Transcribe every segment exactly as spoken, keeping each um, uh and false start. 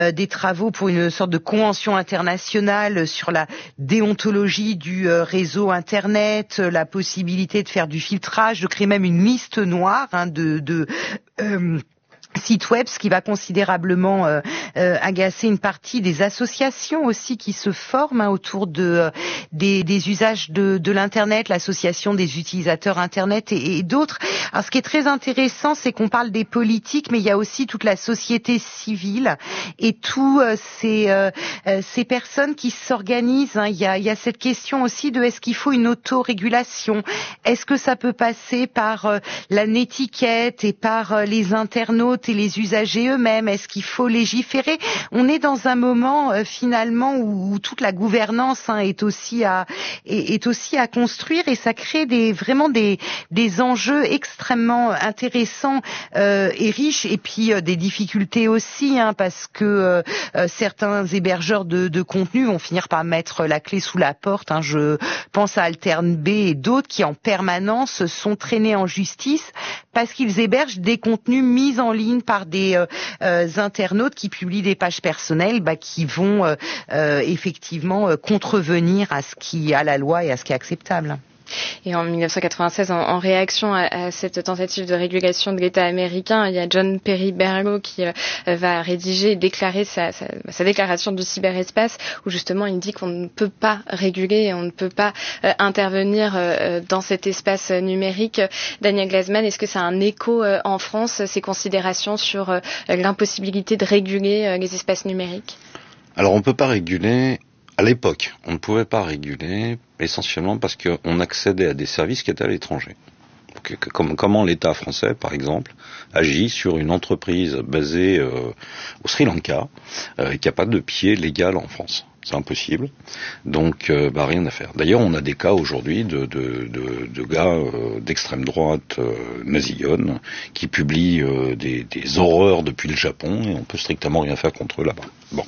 des travaux pour une sorte de convention internationale sur la déontologie du réseau Internet, la possibilité de faire du filtrage, de créer même une liste noire hein, de... de euh, site web, ce qui va considérablement euh, euh, agacer une partie des associations aussi qui se forment hein, autour de euh, des, des usages de, de l'internet, l'association des utilisateurs internet et, et d'autres. Alors, ce qui est très intéressant, c'est qu'on parle des politiques, mais il y a aussi toute la société civile et tous euh, ces euh, ces personnes qui s'organisent. Hein. Il y a il y a cette question aussi de est-ce qu'il faut une autorégulation, est-ce que ça peut passer par euh, la netiquette et par euh, les internautes et les usagers eux-mêmes? Est-ce qu'il faut légiférer? On est dans un moment euh, finalement où, où toute la gouvernance hein, est aussi à est, est aussi à construire et ça crée des vraiment des des enjeux extrêmement intéressants euh, et riches et puis euh, des difficultés aussi hein, parce que euh, euh, certains hébergeurs de, de contenu vont finir par mettre la clé sous la porte. Hein. Je pense à Altern-B et d'autres qui en permanence sont traînés en justice parce qu'ils hébergent des contenus mis en ligne par des euh, euh, internautes qui publient des pages personnelles bah, qui vont euh, euh, effectivement euh, contrevenir à ce qui à la loi et à ce qui est acceptable. Et en dix-neuf cent quatre-vingt-seize, en, en réaction à, à cette tentative de régulation de l'État américain, il y a John Perry Barlow qui euh, va rédiger et déclarer sa, sa, sa déclaration du cyberespace, où justement il dit qu'on ne peut pas réguler et on ne peut pas euh, intervenir euh, dans cet espace numérique. Daniel Glazman, est-ce que ça a un écho euh, en France, ces considérations sur euh, l'impossibilité de réguler euh, les espaces numériques? Alors on ne peut pas réguler. À l'époque, on ne pouvait pas réguler, essentiellement parce qu'on accédait à des services qui étaient à l'étranger. Comme, comment l'État français, par exemple, agit sur une entreprise basée euh, au Sri Lanka, euh, qui n'a pas de pied légal en France. C'est impossible. Donc, euh, bah, rien à faire. D'ailleurs, on a des cas aujourd'hui de, de, de, de gars euh, d'extrême droite euh, nazigonne qui publient euh, des, des horreurs depuis le Japon et on peut strictement rien faire contre eux là-bas. Bon.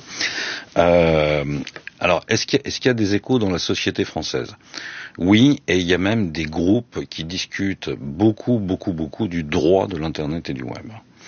Euh, alors, est-ce qu'il y a, est-ce qu'il y a des échos dans la société française? Oui, et il y a même des groupes qui discutent beaucoup, beaucoup, beaucoup du droit de l'Internet et du web.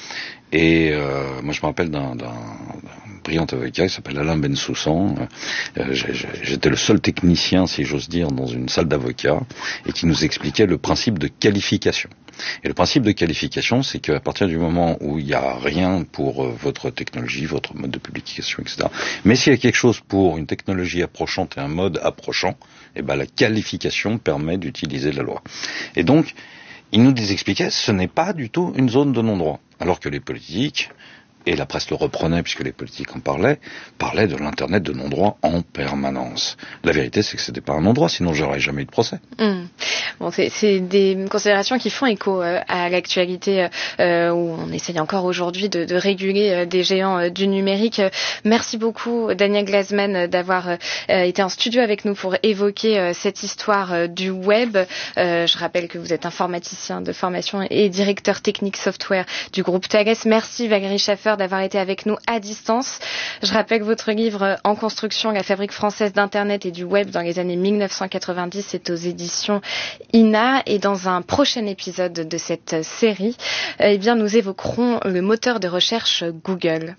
Et euh, moi, je me rappelle d'un, d'un, d'un brillant avocat qui s'appelle Alain Bensoussan. Euh, j'étais le seul technicien, si j'ose dire, dans une salle d'avocats, et qui nous expliquait le principe de qualification. Et le principe de qualification, c'est qu'à partir du moment où il n'y a rien pour euh, votre technologie, votre mode de publication, et cetera, mais s'il y a quelque chose pour une technologie approchante et un mode approchant, eh ben la qualification permet d'utiliser la loi. Et donc, il nous expliquait, ce n'est pas du tout une zone de non-droit. Alors que les politiques, et la presse le reprenait puisque les politiques en parlaient, parlaient de l'Internet de non-droit en permanence. La vérité, c'est que c'était pas un non-droit, sinon j'aurais jamais eu de procès. Mmh. Bon, c'est, c'est des considérations qui font écho euh, à l'actualité euh, où on essaye encore aujourd'hui de, de réguler euh, des géants euh, du numérique. Euh, merci beaucoup, Daniel Glazman, euh, d'avoir euh, été en studio avec nous pour évoquer euh, cette histoire euh, du web. Euh, je rappelle que vous êtes informaticien de formation et directeur technique software du groupe Thales. Merci, Valérie Schaffer, d'avoir été avec nous à distance. Je rappelle que votre livre En construction, la fabrique française d'Internet et du web dans les années dix-neuf cent quatre-vingt-dix est aux éditions I N A, et dans un prochain épisode de cette série, eh bien, nous évoquerons le moteur de recherche Google.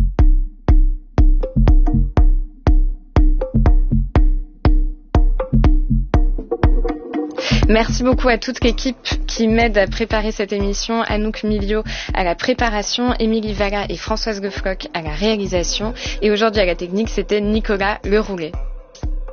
Merci beaucoup à toute l'équipe qui m'aide à préparer cette émission. Anouk Milio à la préparation, Émilie Valla et Françoise Goffrock à la réalisation. Et aujourd'hui à la technique, c'était Nicolas Leroulet.